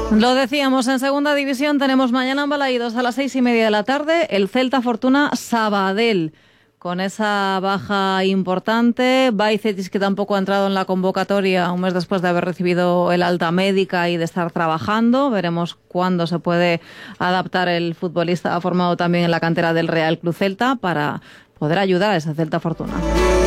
Lo decíamos, en segunda división tenemos mañana en Balaídos a las 6:30 de la tarde el Celta Fortuna Sabadell. Con esa baja importante, Bajcetic, que tampoco ha entrado en la convocatoria un mes después de haber recibido el alta médica y de estar trabajando. Veremos cuándo se puede adaptar el futbolista formado también en la cantera del Real Club Celta para poder ayudar a ese Celta Fortuna.